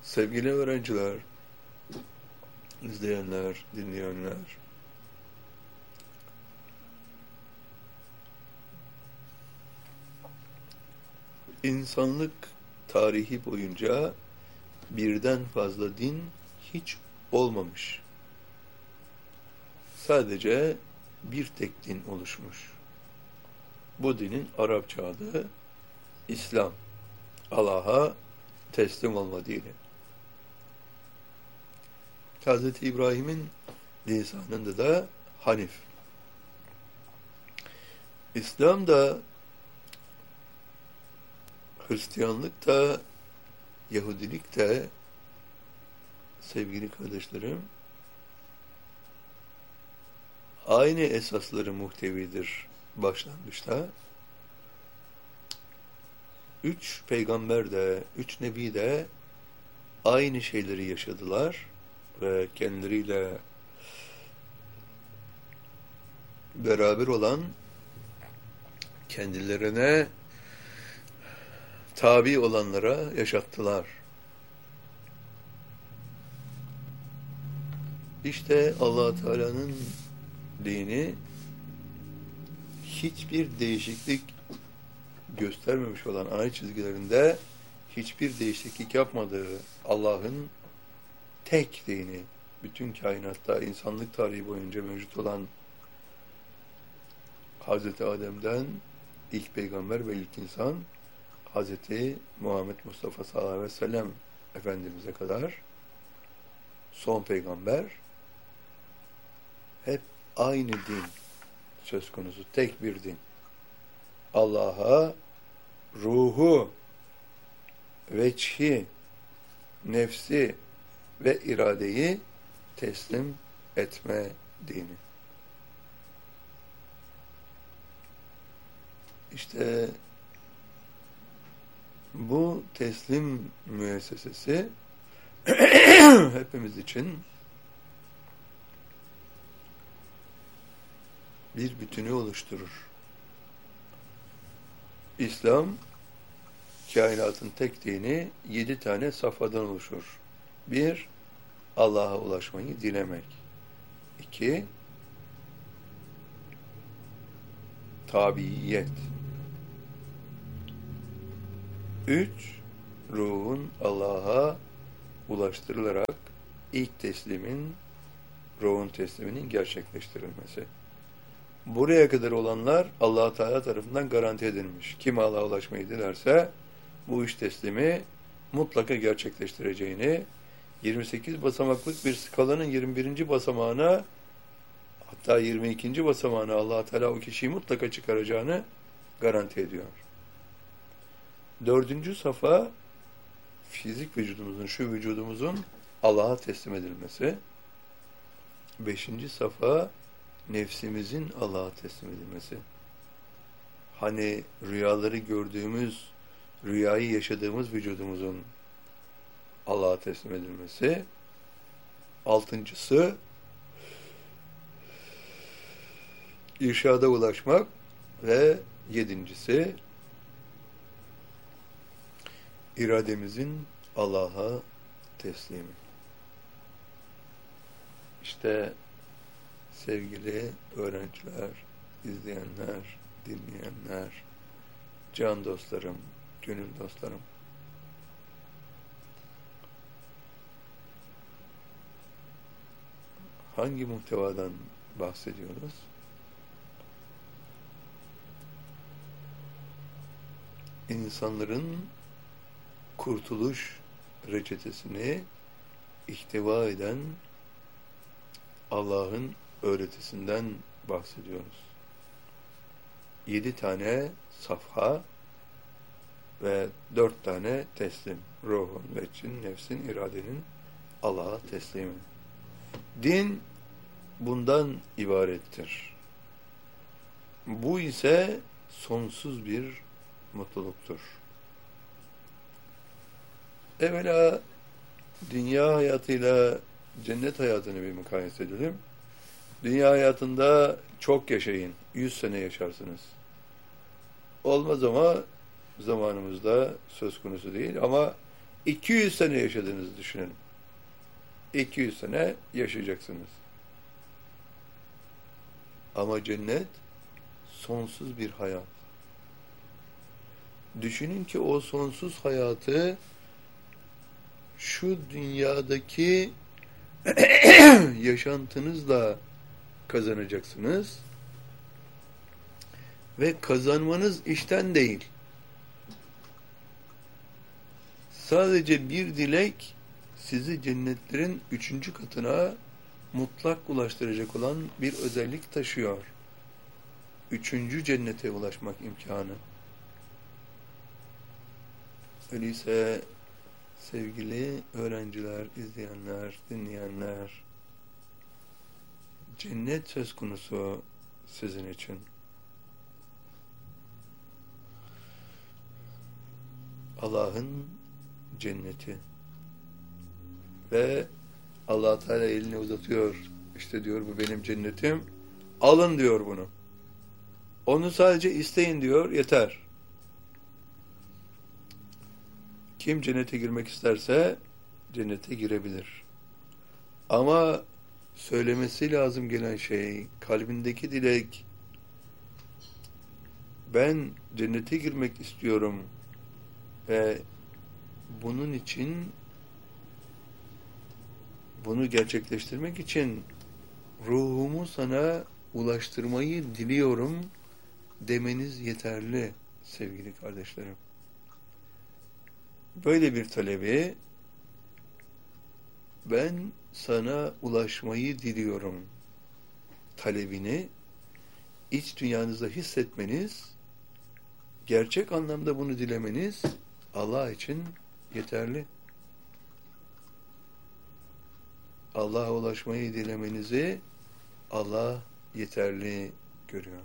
Sevgili öğrenciler, izleyenler, dinleyenler, insanlık tarihi boyunca birden fazla din hiç olmamış. Sadece bir tek din oluşmuş. Bu dinin Arapça adı İslam. Allah'a teslim olma dini. Hz. İbrahim'in lisanında da Hanif. İslam da, Hristiyanlık da, Yahudilik de, sevgili kardeşlerim, aynı esasları muhtevidir başlangıçta. 3 peygamber de, 3 nebi de aynı şeyleri yaşadılar ve kendileriyle beraber olan, kendilerine tabi olanlara yaşattılar. İşte Allah Teala'nın dini hiçbir değişiklik göstermemiş olan ana çizgilerinde hiçbir değişiklik yapmadığı Allah'ın tek dini, bütün kainatta insanlık tarihi boyunca mevcut olan Hazreti Adem'den ilk peygamber ve ilk insan Hazreti Muhammed Mustafa sallallahu aleyhi ve sellem Efendimiz'e kadar son peygamber hep aynı din söz konusu, tek bir din. Allah'a ruhu, veçhi, nefsi ve iradeyi teslim etme dini. İşte bu teslim müessesesi hepimiz için bir bütünü oluşturur. İslam, kainatın tek dini 7 tane safhadan oluşur. 1, Allah'a ulaşmayı dilemek. 2, tabiiyet. 3, ruhun Allah'a ulaştırılarak ilk teslimin, ruhun tesliminin gerçekleştirilmesi. Buraya kadar olanlar Allah Teala tarafından garanti edilmiş. Kim Allah'a ulaşmayı dilerse bu iş teslimi mutlaka gerçekleştireceğini, 28 basamaklık bir skalanın 21. basamağına, hatta 22. basamağına Allah Teala o kişiyi mutlaka çıkaracağını garanti ediyor. 4. safa fizik vücudumuzun, şu vücudumuzun Allah'a teslim edilmesi. 5. safa nefsimizin Allah'a teslim edilmesi. Hani rüyaları gördüğümüz, rüyayı yaşadığımız vücudumuzun Allah'a teslim edilmesi. 6.'sı irşada ulaşmak ve 7.'si irademizin Allah'a teslimi. İşte sevgili öğrenciler, izleyenler, dinleyenler, can dostlarım, gönül dostlarım. Hangi muhtevadan bahsediyoruz? İnsanların kurtuluş reçetesini ihtiva eden Allah'ın öğretisinden bahsediyoruz. 7 tane safha ve 4 tane teslim. Ruhun, veçhin, nefsin, iradenin Allah'a teslimi. Din bundan ibarettir. Bu ise sonsuz bir mutluluktur. Evvela dünya hayatıyla cennet hayatını bir mukayese edelim. Dünya hayatında çok yaşayın. 100 sene yaşarsınız. Olmaz ama zamanımızda söz konusu değil. Ama 200 sene yaşadığınızı düşünelim. 200 sene yaşayacaksınız. Ama cennet sonsuz bir hayat. Düşünün ki o sonsuz hayatı şu dünyadaki yaşantınızla kazanacaksınız. Ve kazanmanız işten değil. Sadece bir dilek sizi cennetlerin 3. katına mutlak ulaştıracak olan bir özellik taşıyor. 3. cennete ulaşmak imkanı. Öyleyse sevgili öğrenciler, izleyenler, dinleyenler, cennet söz konusu sizin için. Allah'ın cenneti. Ve Allah Teala elini uzatıyor. İşte diyor bu benim cennetim. Alın diyor bunu. Onu sadece isteyin diyor, yeter. Kim cennete girmek isterse cennete girebilir. Ama söylemesi lazım gelen şey, kalbindeki dilek, ben cennete girmek istiyorum ve bunun için, bunu gerçekleştirmek için ruhumu sana ulaştırmayı diliyorum demeniz yeterli sevgili kardeşlerim. Böyle bir talebi, ben sana ulaşmayı diliyorum talebini iç dünyanızda hissetmeniz, gerçek anlamda bunu dilemeniz Allah için yeterli. Allah'a ulaşmayı dilemenizi Allah yeterli görüyor.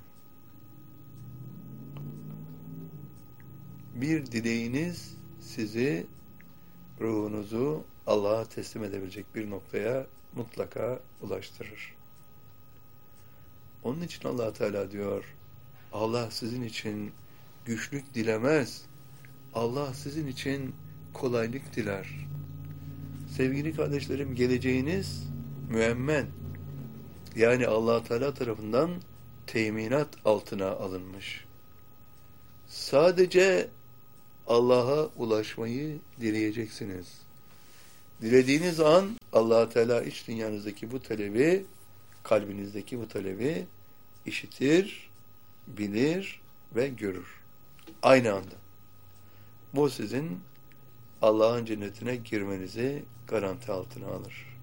Bir dileğiniz sizi, ruhunuzu Allah'a teslim edebilecek bir noktaya mutlaka ulaştırır. Onun için Allah Teala diyor, Allah sizin için güçlük dilemez. Allah sizin için kolaylık diler. Sevgili kardeşlerim, geleceğiniz müemmen. Yani Allah Teala tarafından teminat altına alınmış. Sadece Allah'a ulaşmayı dileyeceksiniz. Dilediğiniz an Allah Teala iç dünyanızdaki bu talebi, kalbinizdeki bu talebi işitir, bilir ve görür. Aynı anda. Bu sizin Allah'ın cennetine girmenizi garanti altına alır.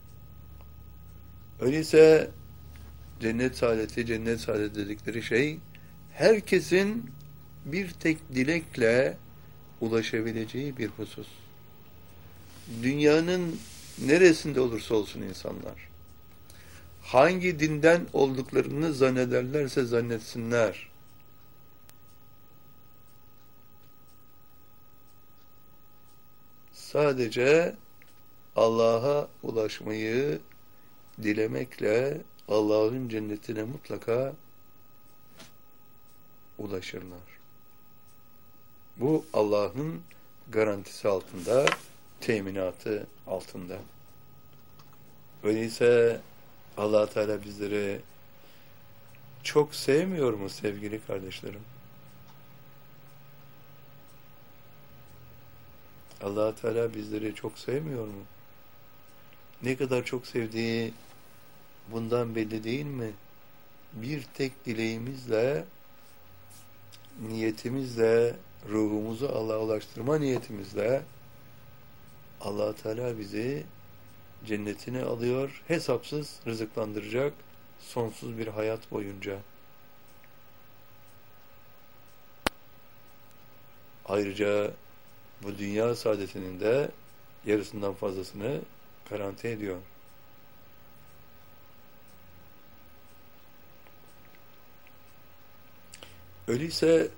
Öyleyse cennet saadeti dedikleri şey, herkesin bir tek dilekle ulaşabileceği bir husus. Dünyanın neresinde olursa olsun insanlar, hangi dinden olduklarını zannederlerse zannetsinler, sadece Allah'a ulaşmayı dilemekle Allah'ın cennetine mutlaka ulaşırlar. Bu Allah'ın garantisi altında, teminatı altında. Öyleyse Allah Teala bizleri çok sevmiyor mu sevgili kardeşlerim? Allah Teala bizleri çok sevmiyor mu? Ne kadar çok sevdiği bundan belli değil mi? Bir tek dileğimizle, niyetimizle, ruhumuzu Allah'a ulaştırma niyetimizle Allah Teala bizi cennetine alıyor, hesapsız rızıklandıracak sonsuz bir hayat boyunca. Ayrıca bu dünya saadetinin de yarısından fazlasını garanti ediyor. Öyleyse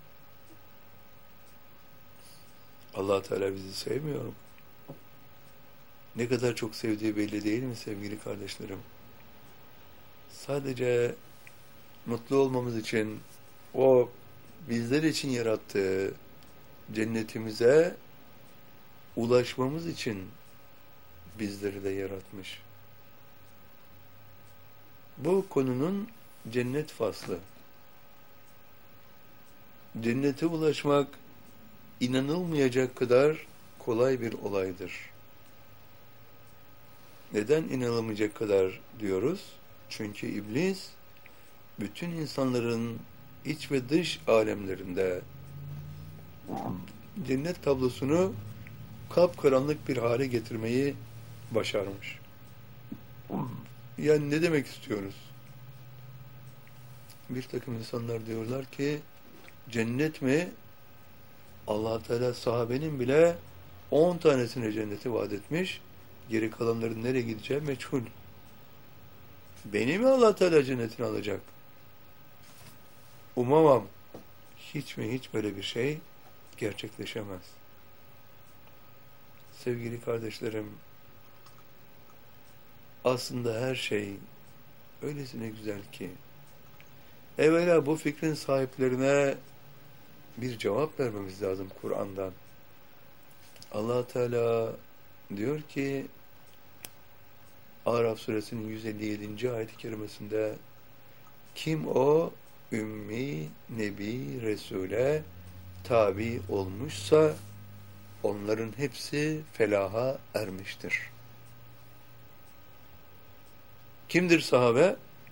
Allah Teala bizi sevmiyor mu? Ne kadar çok sevdiği belli değil mi sevgili kardeşlerim? Sadece mutlu olmamız için o bizler için yarattığı cennetimize ulaşmamız için bizleri de yaratmış. Bu konunun cennet faslı. Cennete ulaşmak inanılmayacak kadar kolay bir olaydır. Neden inanılmayacak kadar diyoruz? Çünkü iblis bütün insanların iç ve dış alemlerinde cennet tablosunu kapkaranlık bir hale getirmeyi başarmış. Yani ne demek istiyoruz? Bir takım insanlar diyorlar ki cennet mi? Allah Teala sahabenin bile 10 tanesine cenneti vaat etmiş. Geri kalanların nereye gideceği meçhul. Beni mi Allah Teala cennetine alacak? Umamam. Hiç mi hiç böyle bir şey gerçekleşemez. Sevgili kardeşlerim, aslında her şey öylesine güzel ki evvela bu fikrin sahiplerine bir cevap vermemiz lazım Kur'an'dan. Allah Teala diyor ki Araf suresinin 157. ayet-i kerimesinde kim o ümmi, nebi, resule tabi olmuşsa onların hepsi felaha ermiştir. Kimdir sahabe?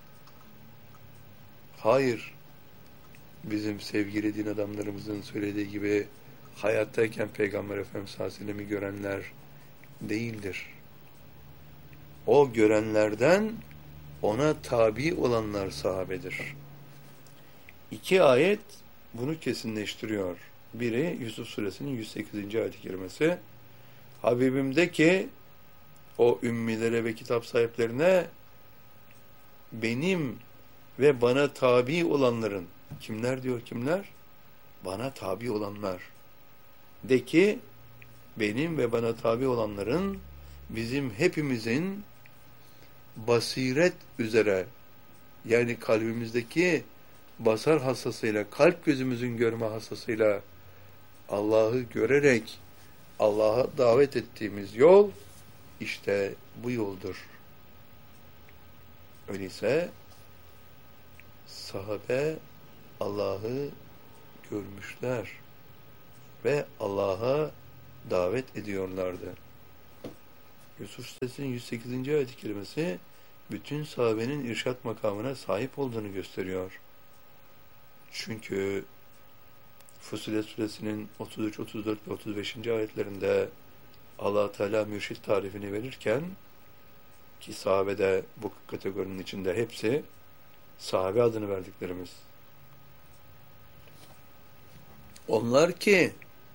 Hayır, bizim sevgili din adamlarımızın söylediği gibi hayattayken Peygamber Efendimiz sallallahu aleyhi ve sellem'i görenler değildir. O görenlerden ona tabi olanlar sahabedir. 2 ayet bunu kesinleştiriyor. Biri Yusuf suresinin 108. ayet-i kerimesi. Habibim ki o ümmilere ve kitap sahiplerine benim ve bana tabi olanların, kimler diyor kimler? Bana tabi olanlar. De ki benim ve bana tabi olanların bizim hepimizin basiret üzere, yani kalbimizdeki basar hassasıyla, kalp gözümüzün görme hassasıyla Allah'ı görerek Allah'a davet ettiğimiz yol işte bu yoldur. Öyleyse sahabe Allah'ı görmüşler ve Allah'a davet ediyorlardı. Yusuf Suresinin 108. ayet-i kerimesi bütün sahabenin irşat makamına sahip olduğunu gösteriyor. Çünkü Fussilet Suresinin 33, 34 ve 35. ayetlerinde Allah Teala mürşit tarifini verirken ki sahabe de bu kategorinin içinde hepsi sahabe adını verdiklerimiz. Onlar ki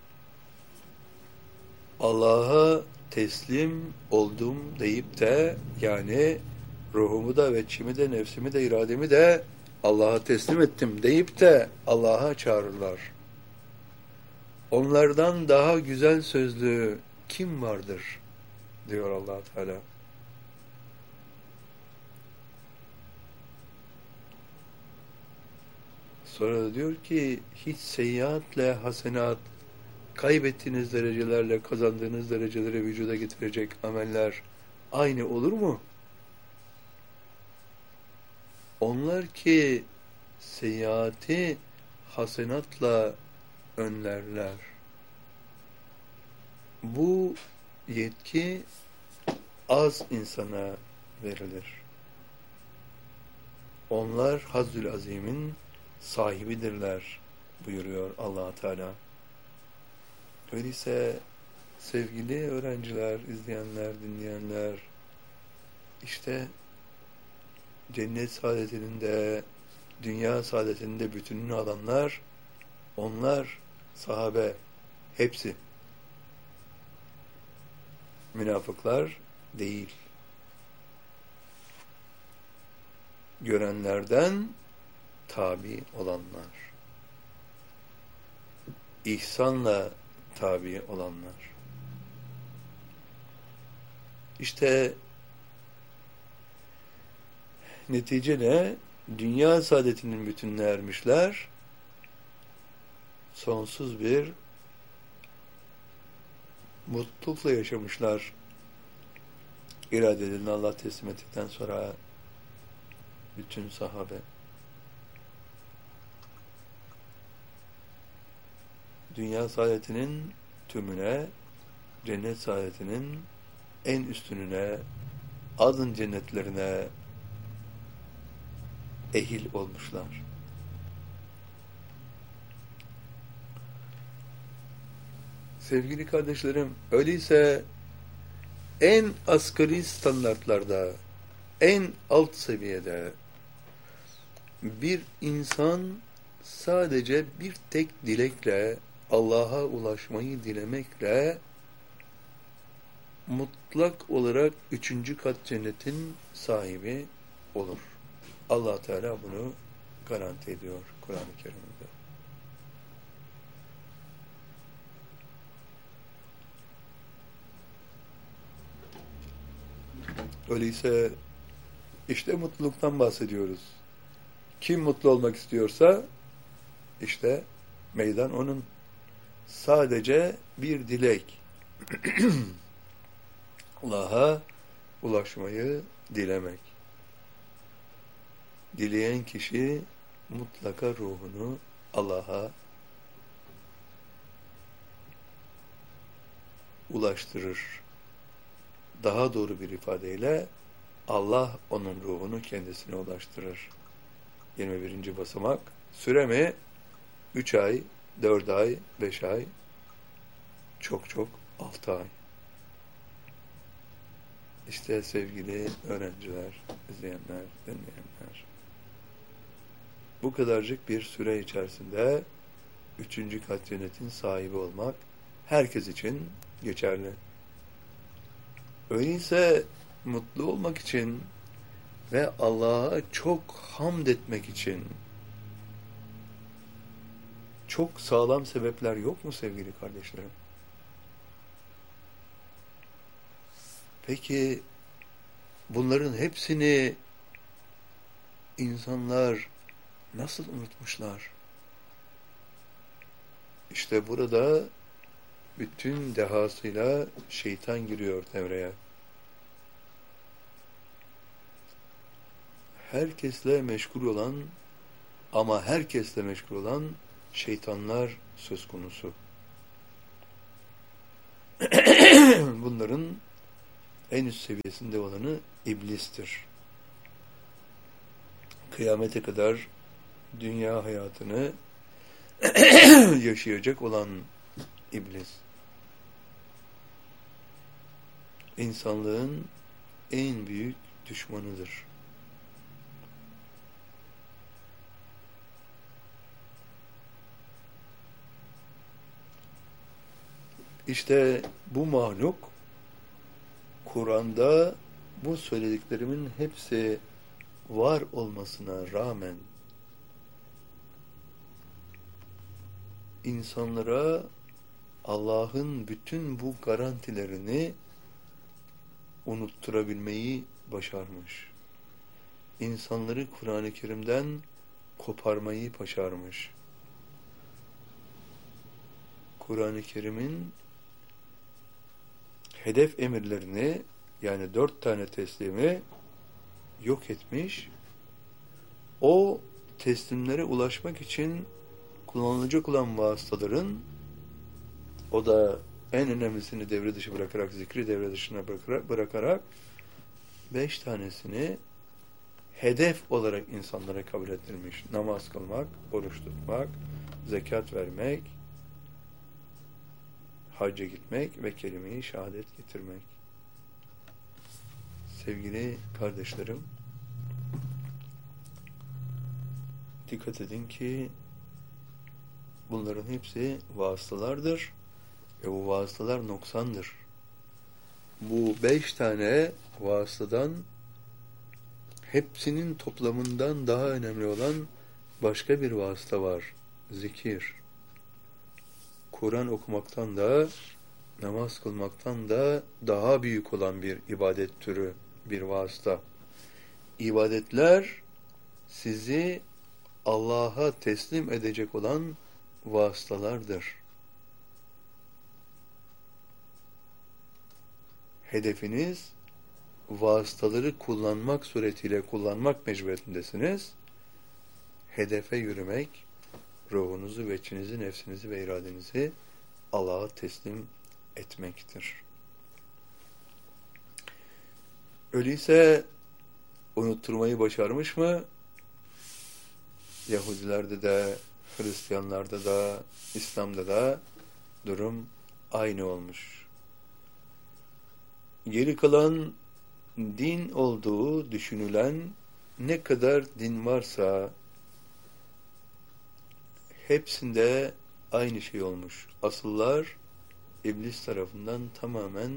Allah'a teslim oldum deyip de yani ruhumu da ve içimi de nefsimi de irademi de Allah'a teslim ettim deyip de Allah'a çağırırlar. Onlardan daha güzel sözlü kim vardır? Diyor Allah Teala. Sonra da diyor ki hiç seyyiatle hasenat kaybettiğiniz derecelerle kazandığınız dereceleri vücuda getirecek ameller aynı olur mu? Onlar ki seyyiati hasenatla önlerler. Bu yetki az insana verilir. Onlar Hazzül Azim'in sahibidirler buyuruyor Allah Teala. Öyleyse sevgili öğrenciler, izleyenler, dinleyenler, işte cennet saadetinin de dünya saadetinin de bütününü alanlar, onlar sahabe hepsi. Münafıklar değil. Görenlerden tabi olanlar. İhsanla tabi olanlar. İşte netice ne? Dünya saadetinin bütününe ermişler. Sonsuz bir mutlulukla yaşamışlar. İradelerini Allah teslim ettikten sonra bütün sahabe. Dünya saadetinin tümüne, cennet saadetinin en üstününe, adın cennetlerine ehil olmuşlar. Sevgili kardeşlerim, öyleyse en asgari standartlarda, en alt seviyede bir insan sadece bir tek dilekle, Allah'a ulaşmayı dilemekle mutlak olarak 3. kat cennetin sahibi olur. Allah Teala bunu garanti ediyor Kur'an-ı Kerim'de. Öyleyse işte mutluluktan bahsediyoruz. Kim mutlu olmak istiyorsa işte meydan onun. Sadece bir dilek. Allah'a ulaşmayı dilemek. Dileyen kişi mutlaka ruhunu Allah'a ulaştırır. Daha doğru bir ifadeyle Allah onun ruhunu kendisine ulaştırır. 21. basamak. Süre mi? 3 ay, 4 ay, 5 ay, çok 6 ay. İşte sevgili öğrenciler, izleyenler, dinleyenler. Bu kadarcık bir süre içerisinde 3. kat cennetin sahibi olmak herkes için geçerli. Öyleyse mutlu olmak için ve Allah'a çok hamd etmek için çok sağlam sebepler yok mu sevgili kardeşlerim? Peki bunların hepsini insanlar nasıl unutmuşlar? İşte burada bütün dehasıyla şeytan giriyor devreye. Herkesle meşgul olan ama herkesle meşgul olan şeytanlar söz konusu. Bunların en üst seviyesinde olanı iblistir. Kıyamete kadar dünya hayatını yaşayacak olan iblis. İnsanlığın en büyük düşmanıdır. İşte bu mahluk Kur'an'da bu söylediklerimin hepsi var olmasına rağmen insanlara Allah'ın bütün bu garantilerini unutturabilmeyi başarmış. İnsanları Kur'an-ı Kerim'den koparmayı başarmış. Kur'an-ı Kerim'in hedef emirlerini, yani 4 tane teslimi yok etmiş. O teslimlere ulaşmak için kullanılacak olan vasıtaların, o da en önemlisini devre dışı bırakarak, zikri devre dışına bırakarak 5 tanesini hedef olarak insanlara kabul ettirmiş. Namaz kılmak, oruç tutmak, zekat vermek, hacca gitmek ve kelime-i şehadet getirmek. Sevgili kardeşlerim, dikkat edin ki bunların hepsi vasıtalardır ve bu vasıtalar noksandır. Bu 5 tane vasıtadan hepsinin toplamından daha önemli olan başka bir vasıta var. Zikir. Kur'an okumaktan da, namaz kılmaktan da daha büyük olan bir ibadet türü, bir vasıta. İbadetler sizi Allah'a teslim edecek olan vasıtalardır. hedefiniz vasıtaları kullanmak suretiyle kullanmak mecburiyetindesiniz. Hedefe yürümek, ruhunuzu ve içinizi, nefsinizi ve iradenizi Allah'a teslim etmektir. Öyleyse unutturmayı başarmış mı? Yahudilerde de, Hristiyanlarda da, İslam'da da durum aynı olmuş. Geri kalan din olduğu düşünülen ne kadar din varsa hepsinde aynı şey olmuş. Asıllar iblis tarafından tamamen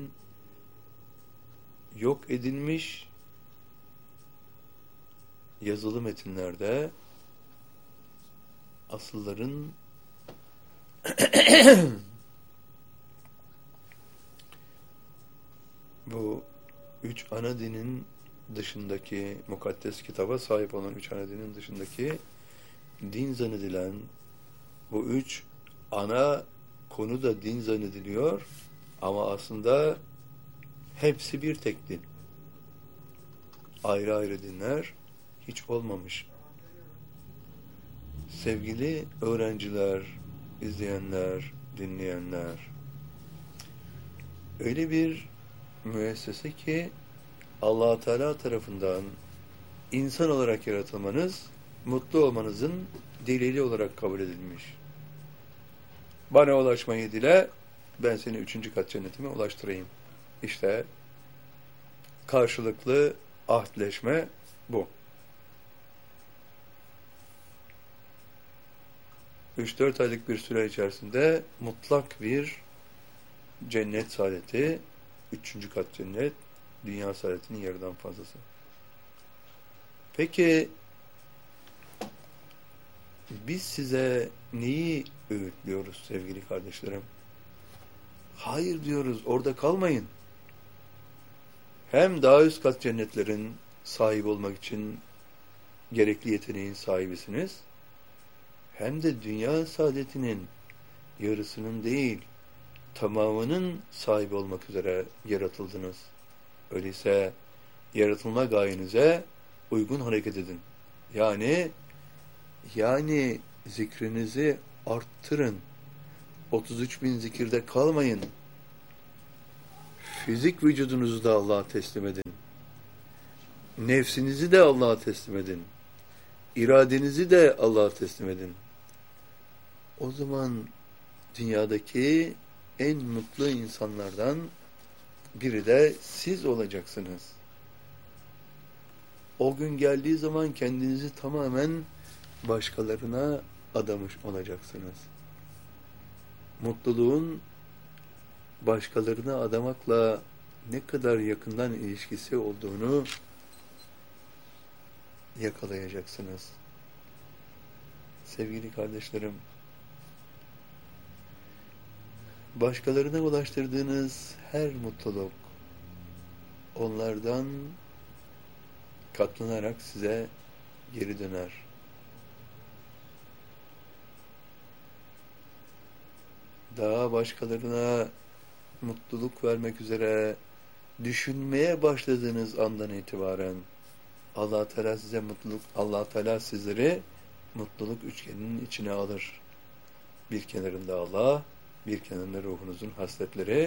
yok edilmiş, yazılı metinlerde asılların bu üç ana dinin dışındaki mukaddes kitaba sahip olan üç ana dinin dışındaki din zannedilen bu üç ana konu da din zannediliyor ama aslında hepsi bir tek din. Ayrı ayrı dinler hiç olmamış. Sevgili öğrenciler, izleyenler, dinleyenler, öyle bir müessese ki Allah Teala tarafından insan olarak yaratılmanız, mutlu olmanızın delili olarak kabul edilmiş. Bana ulaşmayı dile, ben seni 3. kat cennetime ulaştırayım. İşte karşılıklı ahdleşme bu. 3-4 aylık bir süre içerisinde mutlak bir cennet saadeti, 3. kat cennet, dünya saadetinin yarıdan fazlası. Peki biz size neyi öğütlüyoruz sevgili kardeşlerim? Hayır diyoruz, orada kalmayın. Hem daha üst kat cennetlerin sahibi olmak için gerekli yeteneğin sahibisiniz, hem de dünya saadetinin yarısının değil, tamamının sahibi olmak üzere yaratıldınız. Öyleyse yaratılma gayenize uygun hareket edin. Yani zikrinizi arttırın. 33.000 zikirde kalmayın. Fizik vücudunuzu da Allah'a teslim edin. Nefsinizi de Allah'a teslim edin. İradenizi de Allah'a teslim edin. O zaman dünyadaki en mutlu insanlardan biri de siz olacaksınız. O gün geldiği zaman kendinizi tamamen başkalarına adamış olacaksınız. Mutluluğun başkalarına adamakla ne kadar yakından ilişkisi olduğunu yakalayacaksınız. Sevgili kardeşlerim, başkalarına ulaştırdığınız her mutluluk onlardan katlanarak size geri döner. Daha başkalarına mutluluk vermek üzere düşünmeye başladığınız andan itibaren Allah Teala size mutluluk, Allah Teala sizleri mutluluk üçgeninin içine alır. Bir kenarında Allah, bir kenarında ruhunuzun hasletleri,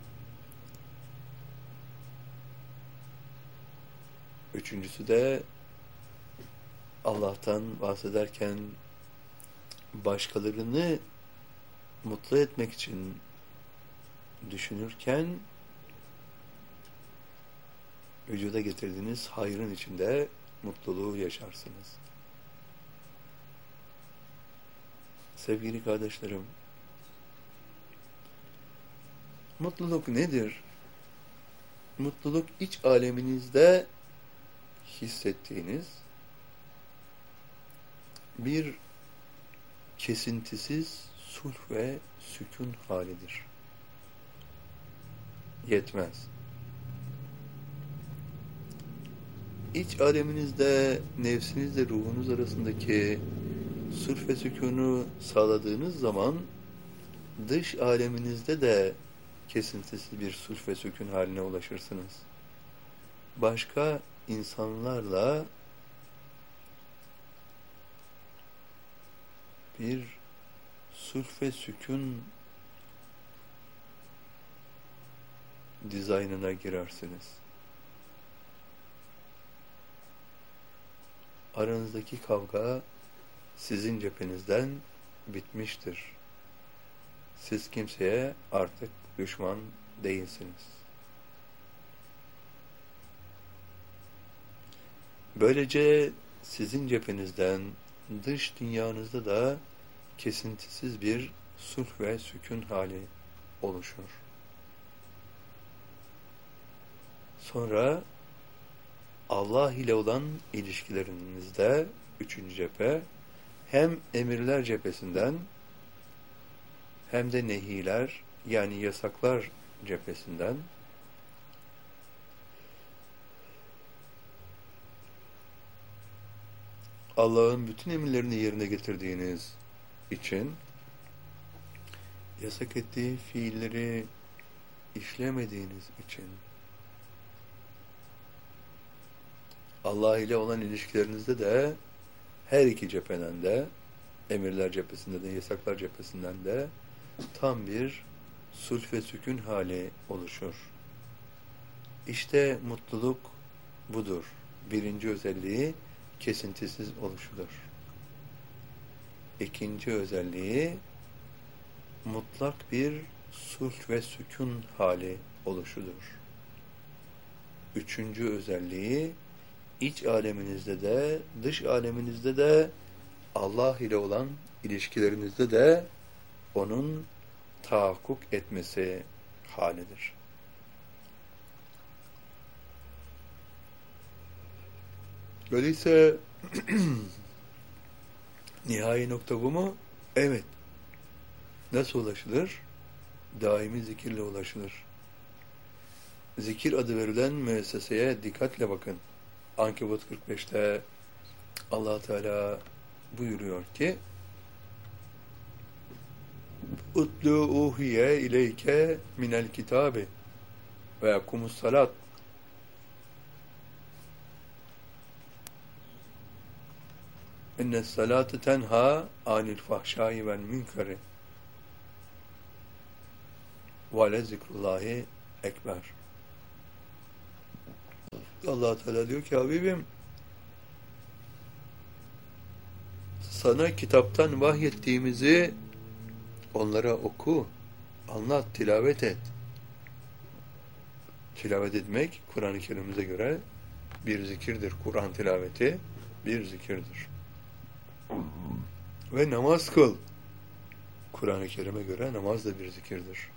üçüncüsü de Allah'tan bahsederken başkalarını mutlu etmek için düşünürken vücuda getirdiğiniz hayrın içinde mutluluğu yaşarsınız. Sevgili kardeşlerim, mutluluk nedir? Mutluluk iç aleminizde hissettiğiniz bir kesintisiz sulh ve sükun halidir. Yetmez. İç aleminizde, nefsinizle ruhunuz arasındaki sulh ve sükûnu sağladığınız zaman dış aleminizde de kesintisiz bir sulh ve sükun haline ulaşırsınız. Başka insanlarla bir sulh ve sükun dizaynına girersiniz. Aranızdaki kavga sizin cephenizden bitmiştir. Siz kimseye artık düşman değilsiniz. Böylece sizin cephenizden dış dünyanızda da kesintisiz bir sulh ve sükun hali oluşur. Sonra Allah ile olan ilişkilerinizde üçüncü cephe hem emirler cephesinden hem de nehiler yani yasaklar cephesinden Allah'ın bütün emirlerini yerine getirdiğiniz için yasak ettiği fiilleri işlemediğiniz için Allah ile olan ilişkilerinizde de her iki cepheden de emirler cephesinde de yasaklar cephesinden de tam bir sulh ve sükun hali oluşur. İşte mutluluk budur. Birinci özelliği kesintisiz oluşudur. İkinci özelliği mutlak bir sulh ve sükun hali oluşudur. Üçüncü özelliği iç aleminizde de dış aleminizde de Allah ile olan ilişkilerinizde de onun tahakkuk etmesi halidir. Öyleyse nihai nokta bu mu? Evet. Nasıl ulaşılır? Daimi zikirle ulaşılır. Zikir adı verilen müesseseye dikkatle bakın. Ankebut 45'te Allah Teala buyuruyor ki Utlu uhiye ileyke minel kitabi ve akumus salat innes salate tenha anil fahşai vel münkeri ve le zikrullahi ekber. Allah Teala diyor ki Habibim sana kitaptan vahyettiğimizi onlara oku, anlat, tilavet et. Tilavet etmek Kur'an-ı Kerim'imize göre bir zikirdir. Kur'an tilaveti bir zikirdir. Ve namaz kıl. Kur'an-ı Kerim'e göre namaz da bir zikirdir.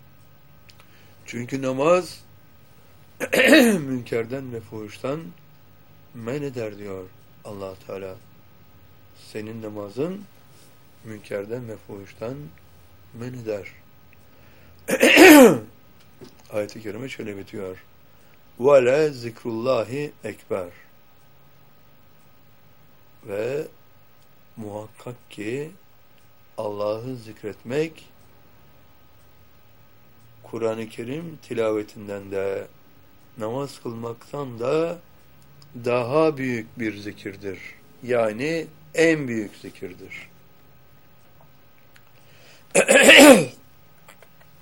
Çünkü namaz münkerden ve fuhuştan men eder diyor Allah Teala. Senin namazın münkerden ve fuhuştan men eder. Ayet-i kerime şöyle bitiyor. وَلَا zikrullahi ekber. Ve muhakkak ki Allah'ı zikretmek Kur'an-ı Kerim tilavetinden de namaz kılmaktan da daha büyük bir zikirdir. Yani en büyük zikirdir.